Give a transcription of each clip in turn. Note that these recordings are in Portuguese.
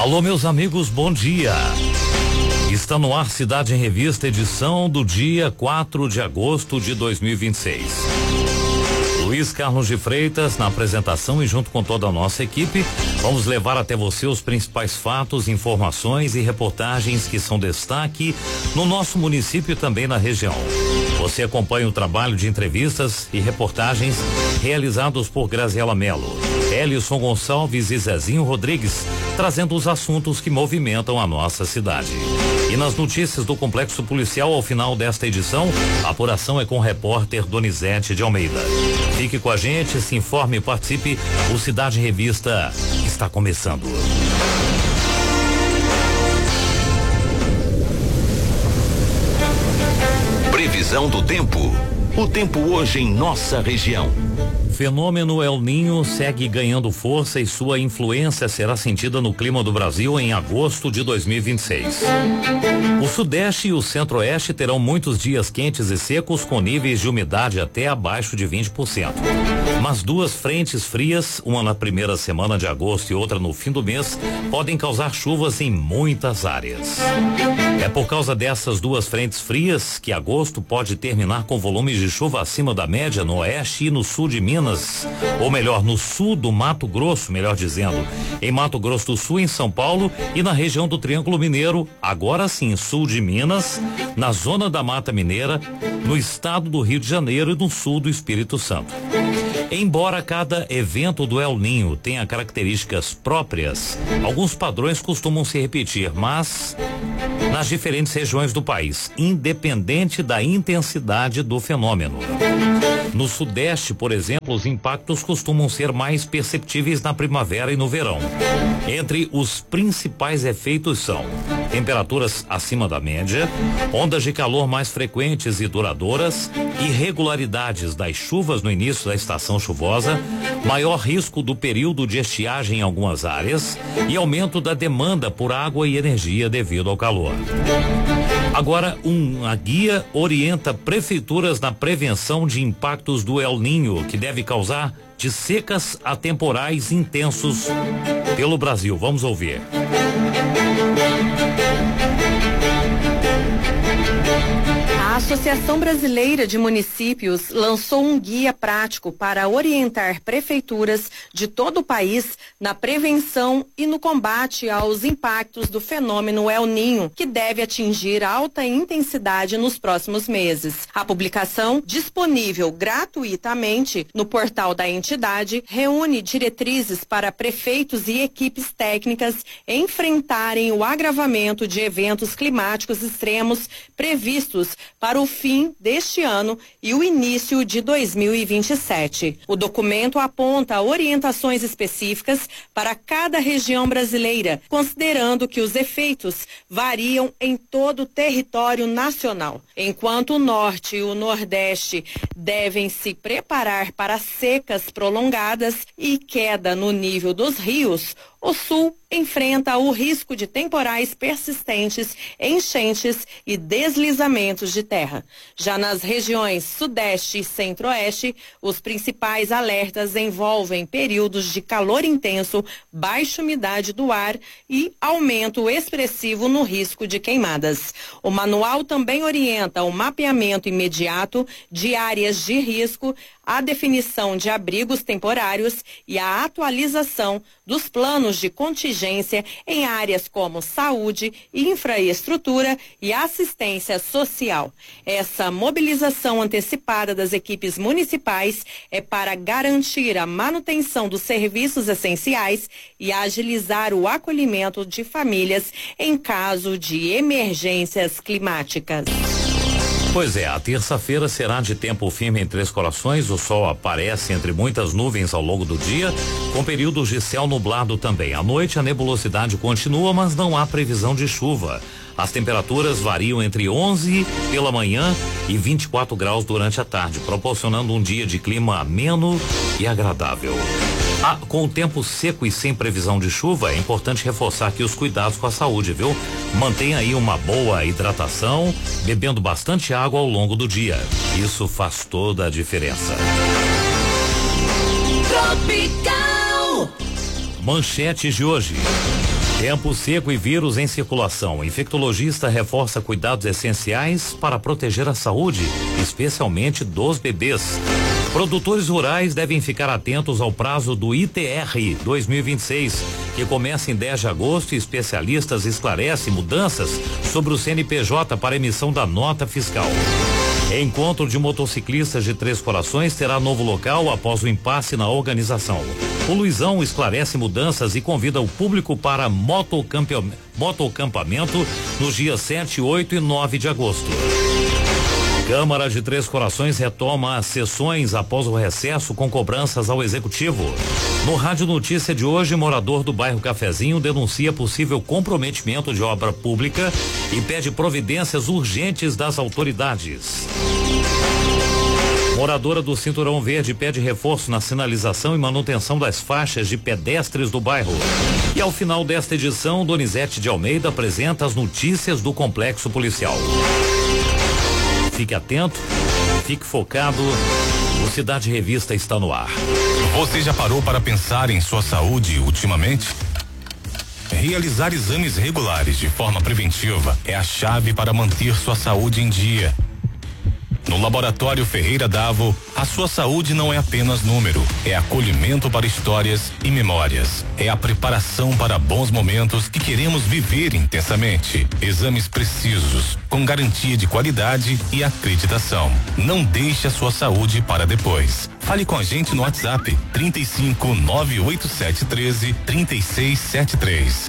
Alô, meus amigos, bom dia. Está no ar Cidade em Revista, edição do dia 4 de agosto de 2026. Luiz Carlos de Freitas na apresentação e junto com toda a nossa equipe, vamos levar até você os principais fatos, informações e reportagens que são destaque no nosso município e também na região. Você acompanha o trabalho de entrevistas e reportagens realizados por Graziela Mello, Elison Gonçalves e Zezinho Rodrigues, trazendo os assuntos que movimentam a nossa cidade. E nas notícias do Complexo Policial, ao final desta edição, a apuração é com o repórter Donizete de Almeida. Fique com a gente, se informe e participe. O Cidade em Revista está começando. Previsão do tempo. O tempo hoje em nossa região. Fenômeno El Ninho segue ganhando força e sua influência será sentida no clima do Brasil em agosto de 2026. O Sudeste e o Centro-Oeste terão muitos dias quentes e secos com níveis de umidade até abaixo de 20%. Mas duas frentes frias, uma na primeira semana de agosto e outra no fim do mês, podem causar chuvas em muitas áreas. É por causa dessas duas frentes frias que agosto pode terminar com volumes de chuva acima da média no oeste e no sul de Minas, ou melhor, no sul do Mato Grosso, melhor dizendo, em Mato Grosso do Sul, em São Paulo e na região do Triângulo Mineiro, agora sim, sul de Minas, na zona da Mata Mineira, no estado do Rio de Janeiro e no sul do Espírito Santo. Embora cada evento do El Ninho tenha características próprias, alguns padrões costumam se repetir, mas nas diferentes regiões do país, independente da intensidade do fenômeno. No Sudeste, por exemplo, os impactos costumam ser mais perceptíveis na primavera e no verão. Entre os principais efeitos são temperaturas acima da média, ondas de calor mais frequentes e duradouras, irregularidades das chuvas no início da estação chuvosa, maior risco do período de estiagem em algumas áreas e aumento da demanda por água e energia devido ao calor. Agora, uma guia orienta prefeituras na prevenção de impactos do El Ninho, que deve causar de secas a temporais intensos pelo Brasil. Vamos ouvir. A Associação Brasileira de Municípios lançou um guia prático para orientar prefeituras de todo o país na prevenção e no combate aos impactos do fenômeno El Ninho, que deve atingir alta intensidade nos próximos meses. A publicação, disponível gratuitamente no portal da entidade, reúne diretrizes para prefeitos e equipes técnicas enfrentarem o agravamento de eventos climáticos extremos previstos para o fim deste ano e o início de 2027. O documento aponta orientações específicas para cada região brasileira, considerando que os efeitos variam em todo o território nacional. Enquanto o Norte e o Nordeste devem se preparar para secas prolongadas e queda no nível dos rios, o Sul enfrenta o risco de temporais persistentes, enchentes e deslizamentos de terra. Já nas regiões Sudeste e Centro-Oeste, os principais alertas envolvem períodos de calor intenso, baixa umidade do ar e aumento expressivo no risco de queimadas. O manual também orienta o mapeamento imediato de áreas de risco, a definição de abrigos temporários e a atualização dos planos de contingência em áreas como saúde, infraestrutura e assistência social. Essa mobilização antecipada das equipes municipais é para garantir a manutenção dos serviços essenciais e agilizar o acolhimento de famílias em caso de emergências climáticas. Pois é, a terça-feira será de tempo firme em Três Corações. O sol aparece entre muitas nuvens ao longo do dia, com períodos de céu nublado também. À noite, a nebulosidade continua, mas não há previsão de chuva. As temperaturas variam entre 11 pela manhã e 24 graus durante a tarde, proporcionando um dia de clima ameno e agradável. Com o tempo seco e sem previsão de chuva, é importante reforçar aqui os cuidados com a saúde, viu? Mantenha aí uma boa hidratação, bebendo bastante água ao longo do dia. Isso faz toda a diferença. Tropical. Manchetes de hoje. Tempo seco e vírus em circulação. Infectologista reforça cuidados essenciais para proteger a saúde, especialmente dos bebês. Produtores rurais devem ficar atentos ao prazo do ITR 2026, que começa em 10 de agosto e especialistas esclarecem mudanças sobre o CNPJ para emissão da nota fiscal. Encontro de motociclistas de Três Corações terá novo local após o impasse na organização. O Luizão esclarece mudanças e convida o público para motocampamento nos dias 7, 8 e 9 de agosto. Câmara de Três Corações retoma as sessões após o recesso com cobranças ao executivo. No Rádio Notícia de hoje, morador do bairro Cafezinho denuncia possível comprometimento de obra pública e pede providências urgentes das autoridades. Moradora do Cinturão Verde pede reforço na sinalização e manutenção das faixas de pedestres do bairro. E ao final desta edição, Donizete de Almeida apresenta as notícias do complexo policial. Fique atento, fique focado, o Cidade Revista está no ar. Você já parou para pensar em sua saúde ultimamente? Realizar exames regulares de forma preventiva é a chave para manter sua saúde em dia. No Laboratório Ferreira Davo, a sua saúde não é apenas número, é acolhimento para histórias e memórias. É a preparação para bons momentos que queremos viver intensamente. Exames precisos, com garantia de qualidade e acreditação. Não deixe a sua saúde para depois. Fale com a gente no WhatsApp 35 987 13 3673.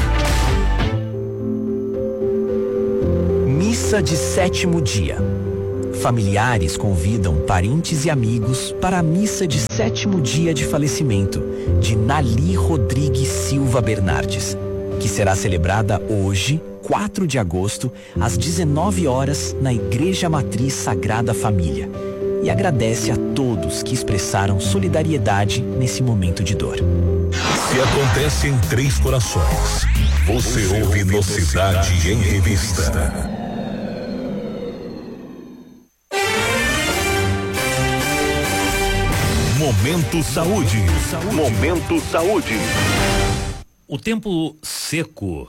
Missa de sétimo dia. Familiares convidam parentes e amigos para a missa de sétimo dia de falecimento de Nali Rodrigues Silva Bernardes, que será celebrada hoje, 4 de agosto, às 19 horas, na Igreja Matriz Sagrada Família. E agradece a todos que expressaram solidariedade nesse momento de dor. Se acontece em Três Corações, você ouve no Cidade em Revista. Momento Saúde. Momento Saúde. O tempo seco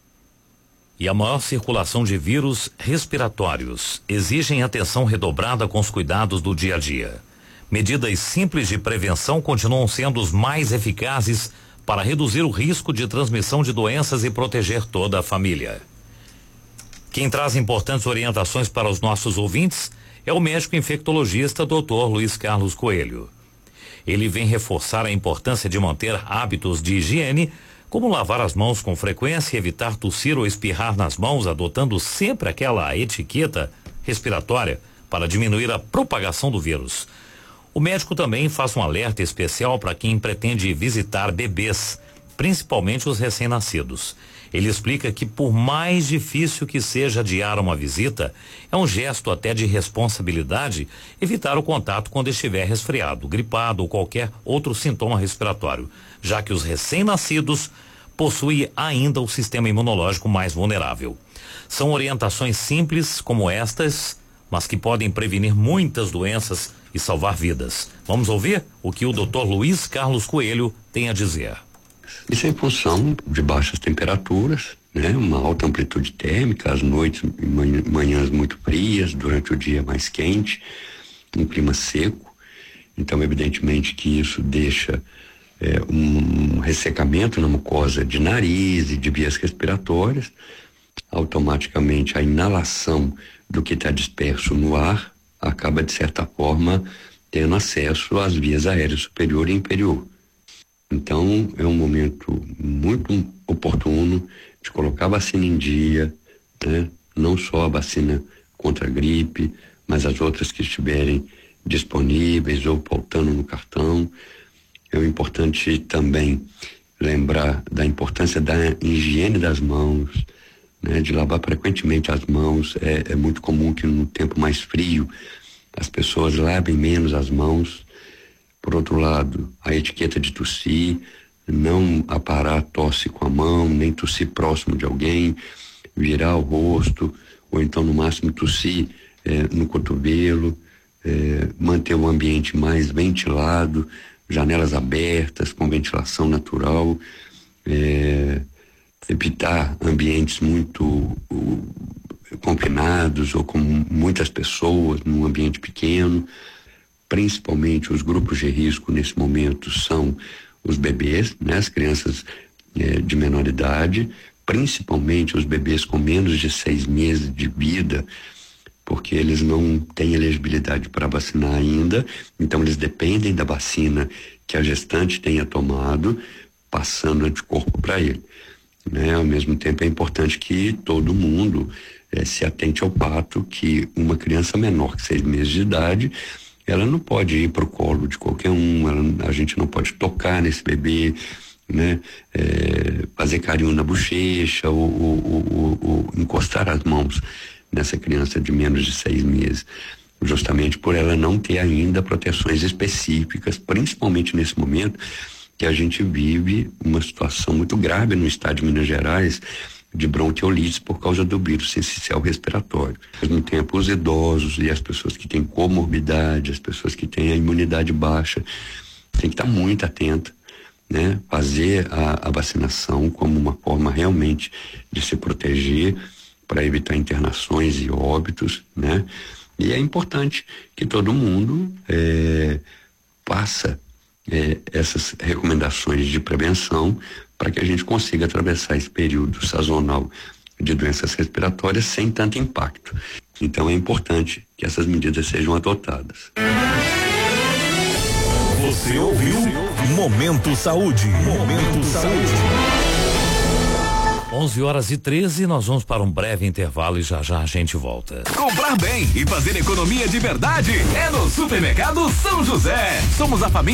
e a maior circulação de vírus respiratórios exigem atenção redobrada com os cuidados do dia a dia. Medidas simples de prevenção continuam sendo os mais eficazes para reduzir o risco de transmissão de doenças e proteger toda a família. Quem traz importantes orientações para os nossos ouvintes é o médico infectologista Dr. Luiz Carlos Coelho. Ele vem reforçar a importância de manter hábitos de higiene, como lavar as mãos com frequência e evitar tossir ou espirrar nas mãos, adotando sempre aquela etiqueta respiratória para diminuir a propagação do vírus. O médico também faz um alerta especial para quem pretende visitar bebês, principalmente os recém-nascidos. Ele explica que, por mais difícil que seja adiar uma visita, é um gesto até de responsabilidade evitar o contato quando estiver resfriado, gripado ou qualquer outro sintoma respiratório, já que os recém-nascidos possuem ainda o sistema imunológico mais vulnerável. São orientações simples como estas, mas que podem prevenir muitas doenças e salvar vidas. Vamos ouvir o que o Dr. Luiz Carlos Coelho tem a dizer. Isso é em função de baixas temperaturas, né? Uma alta amplitude térmica, as noites e manhãs muito frias, durante o dia mais quente, um clima seco. Então, evidentemente que isso deixa um ressecamento na mucosa de nariz e de vias respiratórias. Automaticamente a inalação do que está disperso no ar acaba, de certa forma, tendo acesso às vias aéreas superior e inferior. Então, é um momento muito oportuno de colocar a vacina em dia, né? Não só a vacina contra a gripe, mas as outras que estiverem disponíveis ou faltando no cartão. É importante também lembrar da importância da higiene das mãos, né? De lavar frequentemente as mãos. É muito comum que no tempo mais frio as pessoas lavem menos as mãos. Por outro lado, a etiqueta de tossir, não aparar tosse com a mão, nem tossir próximo de alguém, virar o rosto, ou então no máximo tossir no cotovelo, manter o ambiente mais ventilado, janelas abertas, com ventilação natural, evitar ambientes muito confinados ou com muitas pessoas num ambiente pequeno. Principalmente os grupos de risco nesse momento são os bebês, né? As crianças de menor idade, principalmente os bebês com menos de 6 meses de vida, porque eles não têm elegibilidade para vacinar ainda, então eles dependem da vacina que a gestante tenha tomado, passando anticorpo para ele, né? Ao mesmo tempo é importante que todo mundo se atente ao fato que uma criança menor que 6 meses de idade, ela não pode ir para o colo de qualquer um, a gente não pode tocar nesse bebê, né? Fazer carinho na bochecha ou encostar as mãos nessa criança de menos de 6 meses, justamente por ela não ter ainda proteções específicas, principalmente nesse momento que a gente vive uma situação muito grave no estado de Minas Gerais de bronquiolite por causa do vírus sincicial respiratório. Ao mesmo tempo, os idosos e as pessoas que têm comorbidade, as pessoas que têm a imunidade baixa, tem que estar muito atenta, né? Fazer a vacinação como uma forma realmente de se proteger para evitar internações e óbitos, né? E é importante que todo mundo faça essas recomendações de prevenção para que a gente consiga atravessar esse período sazonal de doenças respiratórias sem tanto impacto. Então é importante que essas medidas sejam adotadas. Você ouviu Momento Saúde. Momento Saúde. 11h13, nós vamos para um breve intervalo e já a gente volta. Comprar bem e fazer economia de verdade é no Supermercado São José. Somos a família